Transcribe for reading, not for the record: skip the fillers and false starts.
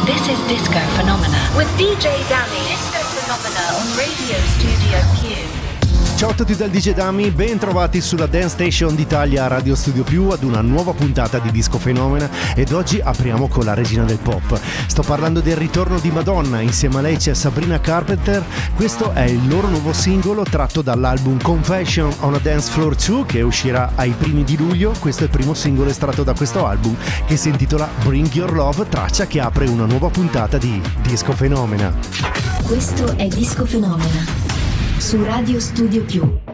This is Disco Phenomena with DJ Dummy. Disco Phenomena on Radio Studio Q. Ciao a tutti dal DJ Dummy, ben trovati sulla Dance Station d'Italia a Radio Studio Più ad una nuova puntata di Disco Phenomena ed oggi apriamo con la regina del pop. Sto parlando del ritorno di Madonna, insieme a lei c'è Sabrina Carpenter. Questo è il loro nuovo singolo tratto dall'album Confession on a Dance Floor 2 che uscirà ai primi di luglio. Questo è il primo singolo estratto da questo album che si intitola Bring Your Love, traccia che apre una nuova puntata di Disco Phenomena. Questo è Disco Phenomena su Radio Studio Più.